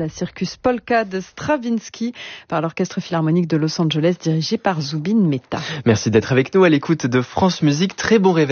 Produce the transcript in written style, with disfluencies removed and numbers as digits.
la Circus Polka de Stravinsky par l'Orchestre Philharmonique de Los Angeles dirigé par Zubin Mehta. Merci d'être avec nous à l'écoute de France Musique. Très bon réveil.